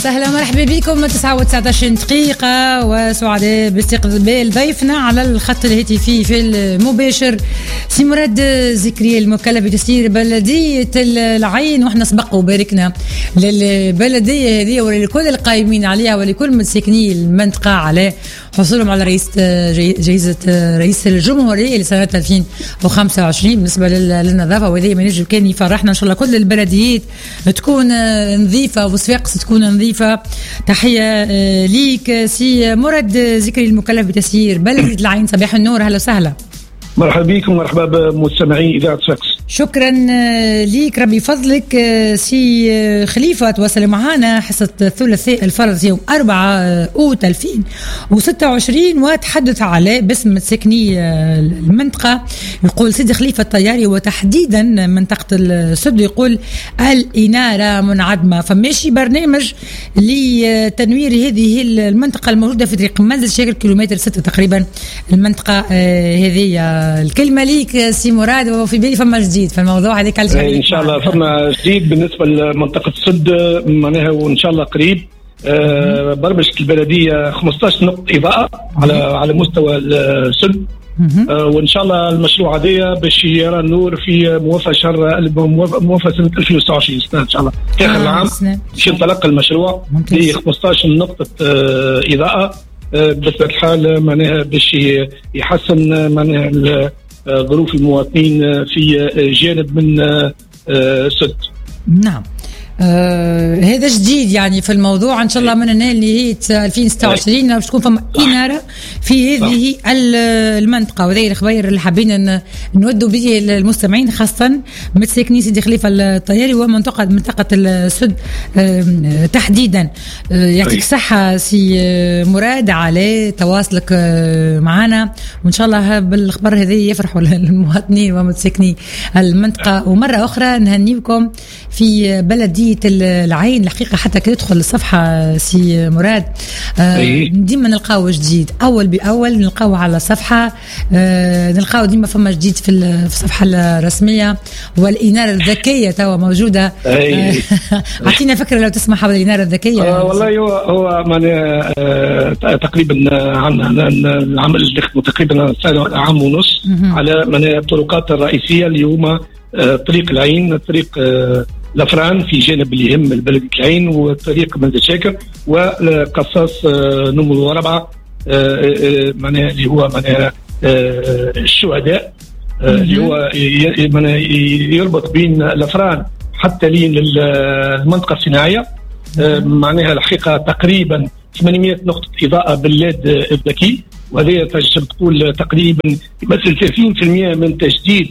وسهلا مرحبا بكم. 9:19 دقيقة وسعداء باستقبال ضيفنا على الخط الهاتفي في المباشر سي مراد ذكري المكلف بتسيير بلدية العين، واحنا سبق وباركنا للبلدية هذه ولكل القائمين عليها ولكل مساكني المنطقة على حصولهم على جائزة رئيس الجمهورية لسنة 2025 بالنسبة للنظافة، وهذا ما نجم كان يفرحنا إن شاء الله كل البلديات تكون نظيفة وصفاقس تكون نظيفة. تحية ليك سي مراد ذكري المكلف بتسيير بلدية العين، صباح النور، أهلا وسهلا. مرحبا بكم، مرحبا بمستمعي إذاعة صفاقس. شكرا ليك، ربي فضلك. سي خليفة تواصل معنا حصة الثلاثاء الفرض يوم 4 أوت 2026 وتحدث على باسم ساكني المنطقة. يقول سيدي خليفة الطياري وتحديدا منطقة السد، يقول الإنارة منعدمة، فماشي برنامج لتنوير هذه المنطقة الموجودة في طريق منزل شاكر كيلومتر 6 تقريبا المنطقة هذه. الكلمة ليك سي مراد، وفي بالي فما جديد في الموضوع هذيك ان شاء الله. فما جديد بالنسبه لمنطقه السد معناها، وان شاء الله قريب برمجه البلديه 15 نقطه اضاءه على مستوى السد، وان شاء الله المشروع هذا باش يرى النور في موافقه سنه 2026 ان شاء الله في اخر العام باش ينطلق المشروع ب 15 نقطه اضاءه بطبيعة الحال معناها باش يحسن معناها ظروف المواطنين في جانب من السد. نعم، هذا جديد يعني في الموضوع. ان شاء الله من هنا اللي هي 2026 باش تكون فما إنارة في هذه المنطقة، وهذه الخبير اللي حابين نودوا به المستمعين خاصة متساكنين سيدي خليفة الطياري ومنطقة السد تحديدا. يعطيك الصحة سي مراد على تواصلك معنا، وان شاء الله بالخبر هذه يفرحوا المواطنين ومتساكني المنطقة. ومرة أخرى نهنيكم في بلدية العين. الحقيقة حتى كندخل الصفحة سي مراد ديما نلقاو جديد، أول بأول نلقاو على الصفحة، نلقاو ديما فما جديد في الصفحة الرسمية. والإنارة الذكية توا موجودة. أعطينا فكرة لو تسمح حول الإنارة الذكية. والله هو تقريبا العمل اللي تقريبا عام ونص على الطرقات الرئيسية اللي هما طريق العين، طريق لفران في جانب اللي يهم البلد العين، وطريق منزل شاكر، وقصاص نمو وربعة معناها اللي هو معناها الشهداء اللي هو يربط بين لفران حتى لين المنطقة الصناعية. معناها الحقيقة تقريبا 800 نقطة إضاءة بالليد الذكي، وهذه تقول تقريبا يمثل 30% من تجديد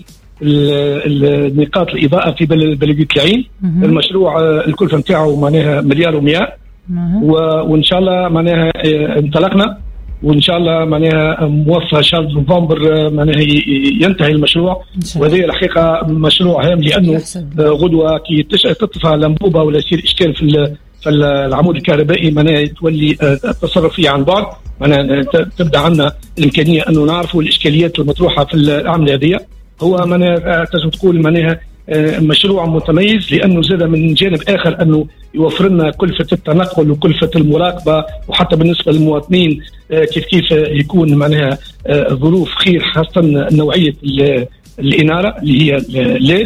النقاط الإضاءة في بلدية العين. المشروع الكلفة نتاعو معناها 1,100,000 وإن شاء الله معناها انطلقنا، وإن شاء الله معناها موفى شهر نوفمبر معناها ينتهي المشروع. وهذه الحقيقة مشروع هام، لأنه غدوة كي تطفى لمبوبة ولا يصير إشكال في العمود الكهربائي معناها تولي التصرف فيه عن بعد، معناها تبدأ عنا الإمكانية أنه نعرفوا الإشكاليات المطروحة في الأعمال هذه. هو معناها تجب تقول معناها مشروع متميز، لأنه زاد من جانب آخر أنه يوفر لنا كلفة التنقل وكلفة المراقبة، وحتى بالنسبة للمواطنين كيف يكون معناها ظروف خير، خاصة نوعية الإنارة اللي هي الليد.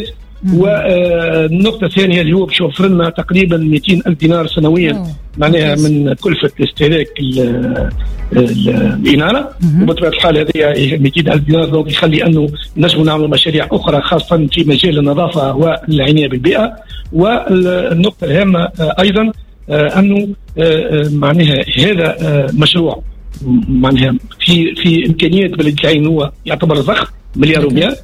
والنقطة الثانية اللي هو باش يوفر لنا تقريبا 200,000 دينار سنويا معناها من كلفة استهلاك الإنارة. وبطبيعة الحال هذه 200,000 دينار دونك يخلي أنه نجم نعمل مشاريع أخرى خاصة في مجال النظافة والعناية بالبيئة. والنقطة الهامة أيضا أنه معناها هذا مشروع معناها في إمكانيات بلد العين، هو يعتبر ضخم 1,100,000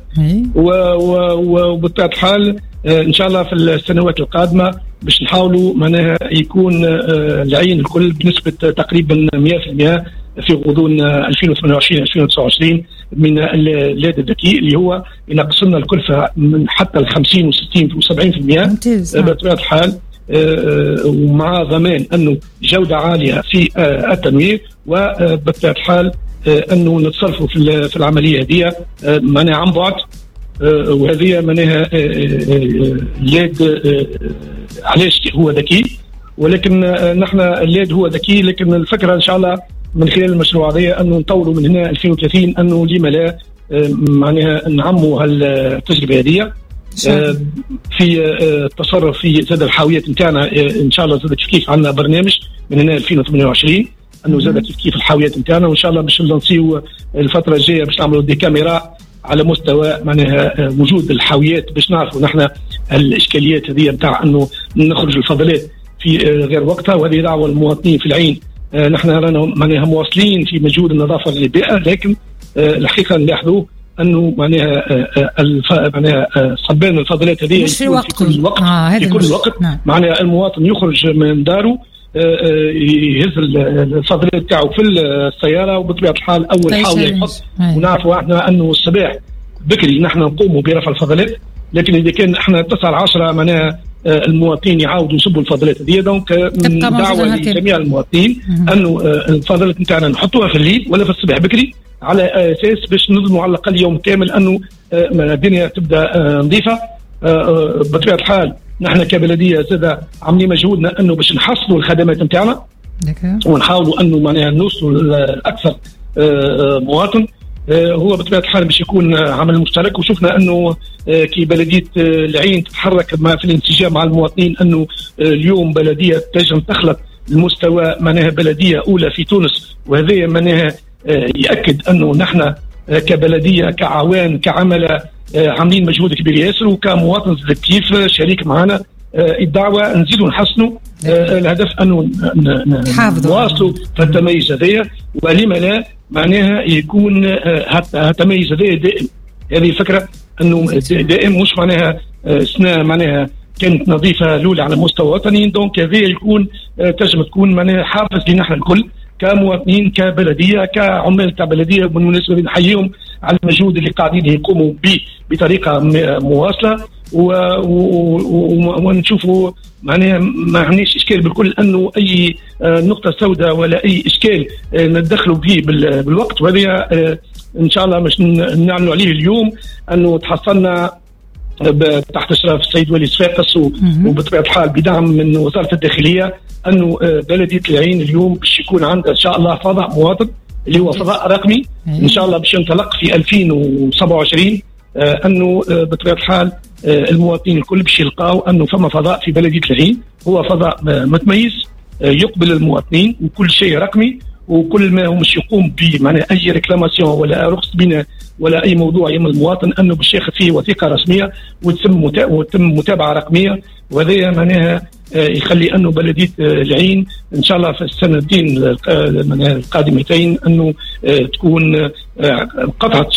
وبطبيعة الحال إن شاء الله في السنوات القادمة باش نحاولوا معناها يكون العين الكل بنسبة تقريبا 100% في غضون 2028-2029 من الليد الذكي، اللي هو ينقص لنا الكلفة من حتى ال 50 و60 و70% بطبيعة الحال، ومع ضمان أنه جودة عالية في التنوير، وبطبيعة الحال أنه نتصرفوا في العملية هذه معناها عن بعد. وهذه معناها الليد علاش هو ذكي، ولكن نحن الليد هو ذكي، لكن الفكره ان شاء الله من خلال المشروع هذا انه نطوروا من هنا 2030 انه لما لا معناها نعموا هالتجربه هذه في التصرف في زاد الحاويات نتاعنا. ان شاء الله زاد كيف عندنا برنامج من هنا 2028 انه زاد كيف الحاويات نتاعنا، وان شاء الله باش نلانسيو الفتره الجايه باش نعملوا دي كاميرا على مستوى معناها وجود الحاويات باش نعرفوا نحن الاشكاليات هذه نتاع انه نخرج الفضلات في غير وقتها. وهذه دعوه للمواطنين في العين. نحن رانا معناها مواصلين في مجهود النظافه للبيئه، لكن الحقيقه نلاحظوا انه معناها صبان الفضلات هذه مش في وقت في كل وقت في كل وقت. معناها المواطن يخرج من داره يهز الفضلات تاعو في السياره، وبطبيعه الحال اول حاول يحط. ونعرفوا احنا انه الصباح بكري نحن نقوموا برفع الفضلات، لكن اذا كان احنا 9-10 معناها المواطنين يعاودوا يصبوا الفضلات هذه. دونك دعوه لجميع المواطنين انه الفضلات نتاعنا نحطوها في الليل ولا في الصباح بكري، على اساس باش نضمنوا على الاقل يوم كامل انه الدنيا تبدا نظيفه. بطبيعه الحال نحن كبلديه زاد عاملين مجهودنا انه باش نحصلوا الخدمات نتاعنا ونحاولوا انه معناها نوصلوا لاكثر مواطن. هو بطبيعه الحال باش يكون عمل مشترك، وشفنا انه كي بلديه العين تتحرك في الانسجام مع المواطنين، انه اليوم بلديه تنجم تخلق المستوى معناها بلديه اولى في تونس، وهذا معناها يأكد أنه نحن كبلدية كعوان كعملة عاملين مجهود كبير ياسر، وكمواطن كيف شريك معنا الدعوة نزيدوا نحسنوا. الهدف أنه نواصلوا في التميز هذايا، ولما لا معناها يكون التميز هذايا دائم. هذه الفكرة أنه دائم، مش معناها سنة معناها كانت نظيفة الأولى على مستوى وطني. دونك هذا يكون تجربة تكون معناها حافز لنا نحن الكل كمواطنين كبلديه كعمال تاع بلديه. بالمناسبه نحييهم على المجهود اللي قاعدين يقوموا به بطريقه مواصله، ونشوفوا معناها ما عندناش اشكال بالكل انه اي نقطه سوداء ولا اي اشكال ندخلوا به بالوقت. وهذا ان شاء الله باش نعملوا عليه اليوم، انه تحصلنا تحت اشراف السيد ولي صفاقس وبطبيعه الحال بدعم من وزاره الداخليه، انه بلديه العين اليوم باش يكون عندها ان شاء الله فضاء مواطن اللي هو فضاء رقمي ان شاء الله باش ينطلق في 2027. انه بطبيعه الحال المواطنين الكل باش يلقاو انه فما فضاء في بلديه العين، هو فضاء متميز يقبل المواطنين، وكل شيء رقمي، وكل ما هو مش يقوم به معناها اي ريكلاماسيون ولا رخص بناء ولا اي موضوع يهم المواطن انه باش ياخذ فيه وثيقه رسميه وتتم متابعه رقميه. وهذا معناها يخلي انه بلديه العين ان شاء الله في السنتين القادمتين انه تكون قطعه